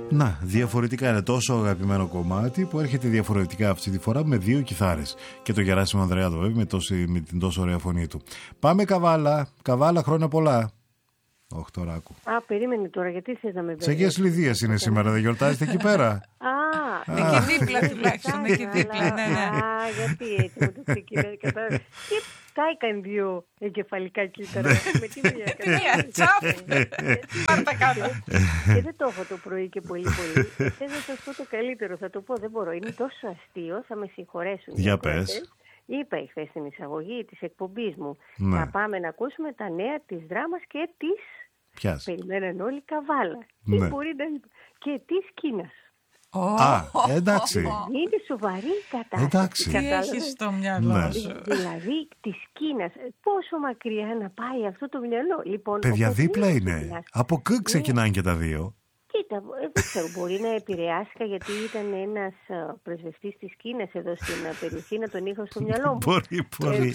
Να, διαφορετικά είναι, τόσο αγαπημένο κομμάτι που έρχεται διαφορετικά αυτή τη φορά με δύο κιθάρες. Και το Γεράσιμο Ανδρεάδο βέβαια με την τόσο ωραία φωνή του. Πάμε Καβάλα, Καβάλα, χρόνια πολλά. Όχι τώρα άκου. Α, περίμενε τώρα, γιατί θες να με Σε Αγίας Λιδίας είναι σήμερα, δεν γιορτάζετε εκεί πέρα? Εκεί δίπλα τουλάχιστον, εκεί δίπλα, ναι. Α, γιατί έτσι μου το ξεκινάει. Και κάηκαν δύο εγκεφαλικά κύτταρα. Με τι δουλειά μία τσάπ. Πάρτα κάτω. Και δεν το έχω το πρωί και πολύ. Θες να σας πω το καλύτερο, θα το πω, δεν μπορώ. Είναι τόσο αστείο, θα με συγχωρέσουν. Για πες. Είπα χθες στην εισαγωγή της εκπομπής μου. Ναι. Θα πάμε να ακούσουμε τα νέα της δράμας και της... Ποιας? Περιμέναν όλοι Καβάλα. Ναι. Τι μπορεί να... Και της Κίνας. Εντάξει. Είναι σοβαρή η κατάσταση. Εντάξει. Τι έχεις στο μυαλό σου? Δηλαδή της Κίνας. Πόσο μακριά να πάει αυτό το μυαλό. Λοιπόν, παιδιά, δίπλα είναι. Από κ ξεκινάνε και τα δύο. Κοίτα, δεν ξέρω, μπορεί να επηρεάστηκα γιατί ήταν ένας πρεσβευτής της Κίνας εδώ στην περιοχή, να τον είχα στο μυαλό μου. Μπορεί. Δεν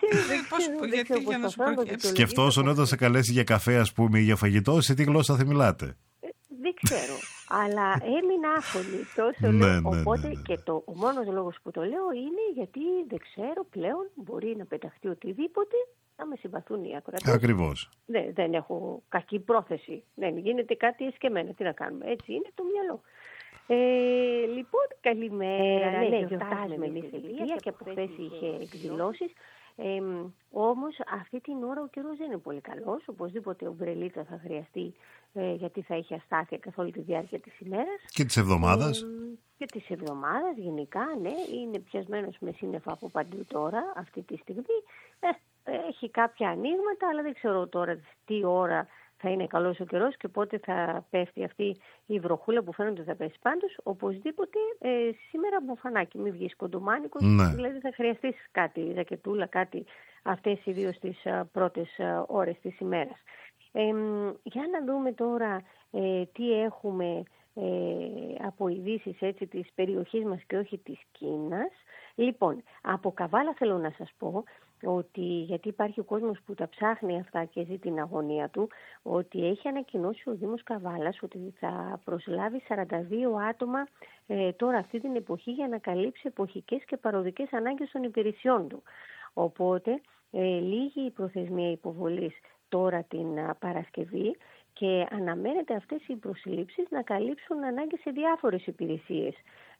ξέρω. Σκεφτόσουν όταν σε καλέσει για καφέ, ας πούμε, ή για φαγητό, σε τι γλώσσα θα μιλάτε? Δεν ξέρω, αλλά έμεινα άφωνη τόσο Ναι, λέω. ναι, Οπότε ναι. και ο μόνος λόγος που το λέω είναι γιατί δεν ξέρω πλέον, μπορεί να πεταχτεί οτιδήποτε, να με συμπαθούν οι ακροατές. Ακριβώς. Δεν έχω κακή πρόθεση. Δεν γίνεται κάτι εσκεμμένα. Τι να κάνουμε. Έτσι είναι το μυαλό. Λοιπόν, καλημέρα. Ναι, γιορτάζουμε εμείς η Ηλία και από χθες είχε εκδηλώσεις. Όμως αυτή την ώρα ο καιρός δεν είναι πολύ καλός. Οπωσδήποτε ομπρελίτσα θα χρειαστεί γιατί θα έχει αστάθεια καθ' όλη τη διάρκεια της ημέρας. Και της εβδομάδας. Και της εβδομάδας γενικά, ναι, είναι πιασμένος με σύννεφα από παντού τώρα αυτή τη στιγμή. Έχει κάποια ανοίγματα, αλλά δεν ξέρω τώρα τι ώρα θα είναι καλός ο καιρός και πότε θα πέφτει αυτή η βροχούλα που φαίνεται ότι θα πέσει. Πάντως, οπωσδήποτε σήμερα μπουφανάκι, μην βγεις κοντομάνικος, Ναι. δηλαδή θα χρειαστείς κάτι, ζακετούλα, κάτι αυτές ιδίως τις πρώτες ώρες της ημέρας. Για να δούμε τώρα τι έχουμε από ειδήσεις έτσι της περιοχής μας και όχι της Κίνας. Λοιπόν, από Καβάλα θέλω να σας πω ότι, γιατί υπάρχει ο κόσμος που τα ψάχνει αυτά και ζει την αγωνία του, ότι έχει ανακοινώσει ο Δήμος Καβάλας ότι θα προσλάβει 42 άτομα τώρα αυτή την εποχή για να καλύψει εποχικές και παροδικές ανάγκες των υπηρεσιών του. Οπότε λίγη η προθεσμία υποβολής τώρα την Παρασκευή και αναμένεται αυτές οι προσλήψεις να καλύψουν ανάγκες σε διάφορες υπηρεσίες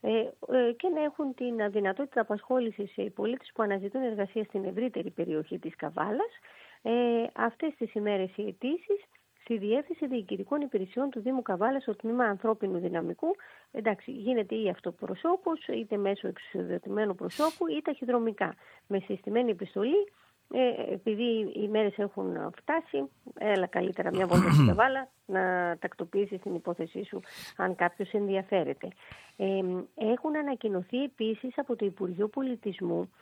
και να έχουν την δυνατότητα απασχόλησης σε πολίτες που αναζητούν εργασία στην ευρύτερη περιοχή της Καβάλας. Αυτές τις ημέρες οι αιτήσεις στη Διεύθυνση Διοικητικών Υπηρεσιών του Δήμου Καβάλας στο τμήμα ανθρώπινου δυναμικού. Εντάξει, γίνεται ή αυτοπροσώπους, είτε μέσω εξουσιοδοτημένου προσώπου ή ταχυδρομικά. Με συστημένη επιστολή. Επειδή οι μέρες έχουν φτάσει, έλα καλύτερα μια βόλτα στην Καβάλα να τακτοποιήσεις την υπόθεσή σου αν κάποιος ενδιαφέρεται. Έχουν ανακοινωθεί επίσης από το Υπουργείο Πολιτισμού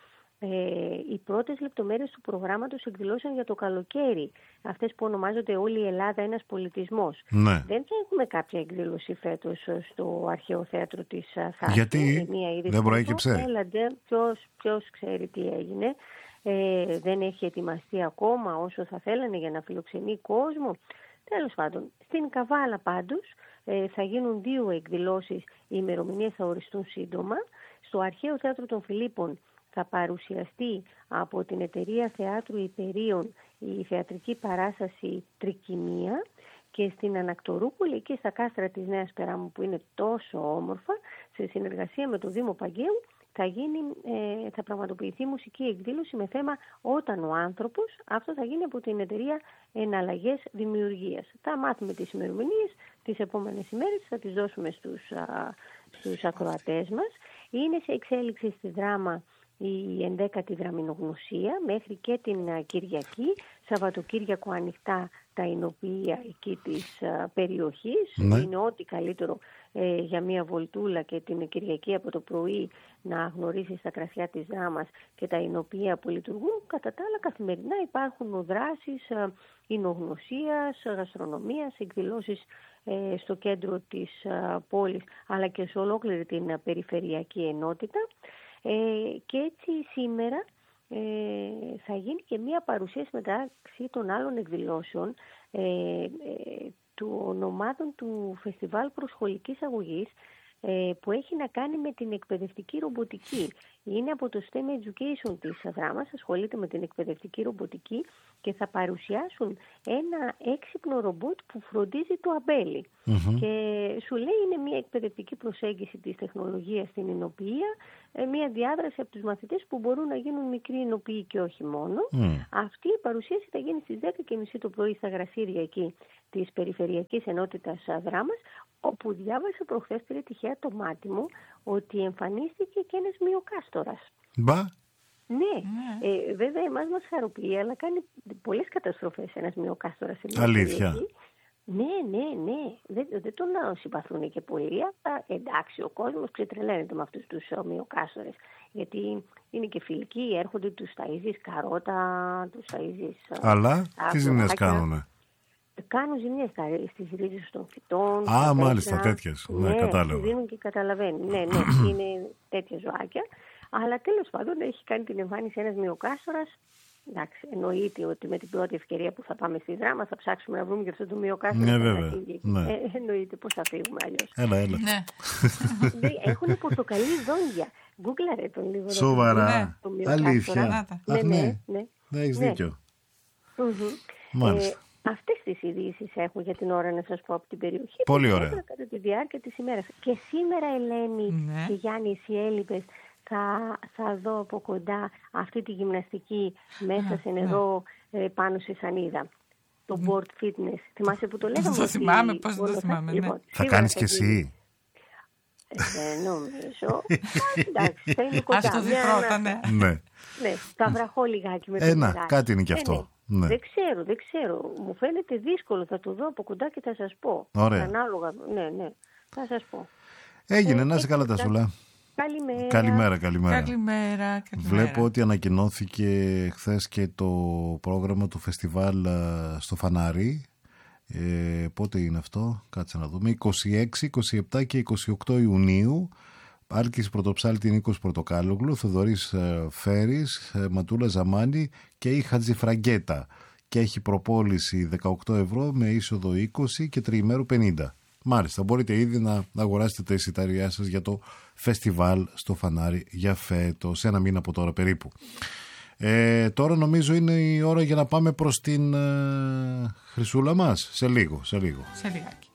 οι πρώτες λεπτομέρειες του προγράμματος εκδηλώσεων για το καλοκαίρι. Αυτές που ονομάζονται όλη η Ελλάδα ένας πολιτισμός. Ναι. Δεν θα έχουμε κάποια εκδήλωση φέτος στο Αρχαίο Θέατρο της Θάσης. Γιατί δεν προέκυψε? Ποιος ξέρει τι έγινε. Δεν έχει ετοιμαστεί ακόμα όσο θα θέλανε για να φιλοξενεί κόσμο. Τέλος πάντων, στην Καβάλα πάντως θα γίνουν 2 εκδηλώσεις, οι ημερομηνίες θα οριστούν σύντομα. Στο Αρχαίο Θέατρο των Φιλίππων θα παρουσιαστεί από την Εταιρεία Θεάτρου Υπερίων η θεατρική παράσταση Τρικυμία και στην Ανακτορούπολη και στα κάστρα της Νέας Περάμου που είναι τόσο όμορφα, σε συνεργασία με το Δήμο Παγκαίου, θα πραγματοποιηθεί μουσική εκδήλωση με θέμα «Όταν ο άνθρωπος». Αυτό θα γίνει από την εταιρεία Εναλλαγές Δημιουργίας. Θα μάθουμε τις ημερομηνίες τις επόμενες ημέρες, θα τις δώσουμε στους ακροατές μας. Είναι σε εξέλιξη στη δράμα η 11η δραμηνογνωσία μέχρι και την Κυριακή. Σαββατοκύριακο ανοιχτά τα εινοποιεία εκεί της περιοχής. Ναι. Είναι ό,τι καλύτερο για μια βολτούλα και την Κυριακή από το πρωί να γνωρίσεις τα κρασιά της δράμας και τα εινοποιεία που λειτουργούν. Κατά τα άλλα καθημερινά υπάρχουν δράσεις εινογνωσίας, γαστρονομίας, εκδηλώσεις στο κέντρο της πόλης αλλά και σε ολόκληρη την περιφερειακή ενότητα. Και έτσι σήμερα θα γίνει και μία παρουσίαση μεταξύ των άλλων εκδηλώσεων των ομάδων του Φεστιβάλ Προσχολικής Αγωγής, που έχει να κάνει με την εκπαιδευτική ρομποτική. Είναι από το STEM Education της Δράμας, ασχολείται με την εκπαιδευτική ρομποτική και θα παρουσιάσουν ένα έξυπνο ρομπότ που φροντίζει το αμπέλι. Και σου λέει είναι μια εκπαιδευτική προσέγγιση της τεχνολογίας στην εινοποιία, μια διάδραση από τους μαθητές που μπορούν να γίνουν μικροί εινοποιοί και όχι μόνο. Αυτή η παρουσίαση θα γίνει στις 10:30 το πρωί στα γραφήρια εκεί της Περιφερειακής Ενότητας Δράμας, όπου διάβασα προχθές πήρε τυχαία το μάτι μου ότι εμφανίστηκε και ένας μυοκάστορας. Μπα. Ναι, βέβαια εμάς μας χαροποιεί, αλλά κάνει πολλές καταστροφές ένας μυοκάστορας σε μια αλήθεια. περιοχή. Ναι. Δεν τον συμπαθούν και πολλοί, αλλά εντάξει, ο κόσμος ξετρελαίνεται με αυτούς τους μυοκάστορες. Γιατί είναι και φιλικοί, έρχονται, τους ταΐζεις καρότα, τους ταΐζεις... Αλλά τι ζημιές κάνουνε? Κάνουν ζημιές στις ρίζες των φυτών. Μάλιστα, τέτοιες. Ναι, κατάλαβα. Δίνουν και καταλαβαίνουν. Ναι, είναι τέτοια ζωάκια. Αλλά τέλος πάντων έχει κάνει την εμφάνιση ένας μυοκάστορας. Εντάξει, εννοείται ότι με την πρώτη ευκαιρία που θα πάμε στη Δράμα θα ψάξουμε να βρούμε και αυτό το μυοκάστορα. Ναι, βέβαια. Ναι. Εννοείται, πώς θα φύγουμε αλλιώς. Έλα. Ναι. Έχουν πορτοκαλί δόντια. Γκούγκλαρε τον λίγο. Σοβαρά. Αλήθεια. Ναι. Έχεις δίκιο. Μάλιστα. Αυτές τις ειδήσεις έχω για την ώρα να σας πω από την περιοχή. Πολύ ωραία. Κατά τη διάρκεια της ημέρας. Και σήμερα, Ελένη και Γιάννη, εσύ έλειπες, θα δω από κοντά αυτή τη γυμναστική μέσα σε νερό πάνω σε σανίδα. Το board fitness. Θυμάσαι που το λέγαμε? Το θυμάμαι, πώς δεν το θυμάμαι. Λοιπόν, θα κάνεις και εσύ? Νομίζω. Εντάξει, θα είναι κοντά. Ας το δει πρώτα, ναι. Ναι, θα βραχώ λιγάκι με το μοιράκι. Κάτι είναι και αυτό. Ναι. Δεν ξέρω. Μου φαίνεται δύσκολο. Θα το δω από κοντά και θα σας πω. Ωραία. Ανάλογα. Ναι. Θα σας πω. Έγινε. Να είσαι καλά, Τασούλα. Καλημέρα. Βλέπω ότι ανακοινώθηκε χθες και το πρόγραμμα του φεστιβάλ στο Φανάρι. Πότε είναι αυτό? Κάτσε να δούμε. 26, 27 και 28 Ιουνίου. Άλκης Πρωτοψάλτη, Νίκος Πορτοκάλογλου, Θοδωρής Φέρης, Ματούλα Ζαμάνη και η Χατζηφραγκέτα. Και έχει προπόληση 18 ευρώ με είσοδο 20 και τριημέρου 50. Μάλιστα, μπορείτε ήδη να αγοράσετε τα εισιτάριά σας για το φεστιβάλ στο Φανάρι για φέτος, ένα μήνα από τώρα περίπου. Τώρα νομίζω είναι η ώρα για να πάμε προς την Χρυσούλα μας. Σε λίγο. Σε λιγάκι.